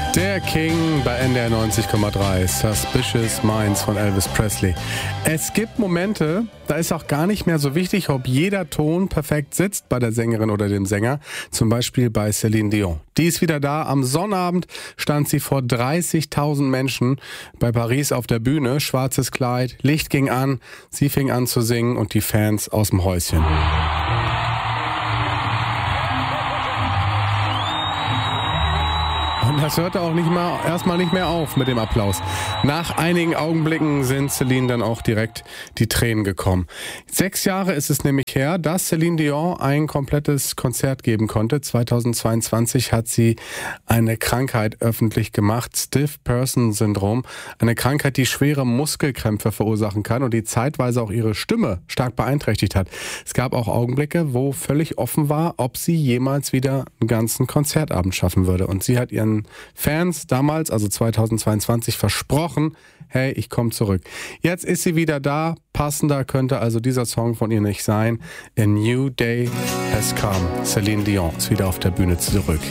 Der King bei NDR 90,3, Suspicious Minds von Elvis Presley. Es gibt Momente, da ist auch gar nicht mehr so wichtig, ob jeder Ton perfekt sitzt bei der Sängerin oder dem Sänger. Zum Beispiel bei Céline Dion. Die ist wieder da. Am Sonnabend stand sie vor 30.000 Menschen bei Paris auf der Bühne. Schwarzes Kleid, Licht ging an, sie fing an zu singen und die Fans aus dem Häuschen. Und das hörte auch erstmal nicht mehr auf mit dem Applaus. Nach einigen Augenblicken sind Céline dann auch direkt die Tränen gekommen. 6 Jahre ist es nämlich her, dass Céline Dion ein komplettes Konzert geben konnte. 2022 hat sie eine Krankheit öffentlich gemacht, Stiff Person Syndrom. Eine Krankheit, die schwere Muskelkrämpfe verursachen kann und die zeitweise auch ihre Stimme stark beeinträchtigt hat. Es gab auch Augenblicke, wo völlig offen war, ob sie jemals wieder einen ganzen Konzertabend schaffen würde. Und sie hat ihren Fans damals, also 2022, versprochen, hey, ich komme zurück. Jetzt ist sie wieder da. Passender könnte also dieser Song von ihr nicht sein. A New Day Has Come. Céline Dion ist wieder auf der Bühne zurück.